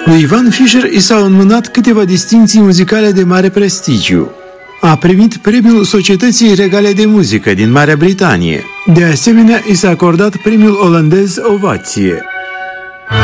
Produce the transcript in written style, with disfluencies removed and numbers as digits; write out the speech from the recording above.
Lui Ivan Fischer i s-au înmânat câteva distincții muzicale de mare prestigiu. A primit premiul Societății Regale de Muzică din Marea Britanie. De asemenea, i s-a acordat premiul olandez Ovație.